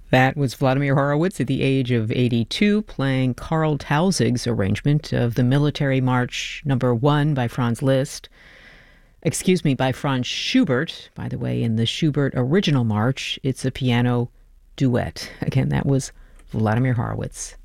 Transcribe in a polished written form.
That was Vladimir Horowitz at the age of 82 playing Karl Tausig's arrangement of the Military March Number 1 by Franz Liszt. Excuse me, by Franz Schubert. By the way, in the Schubert original march, it's a piano duet. Again, that was Vladimir Horowitz.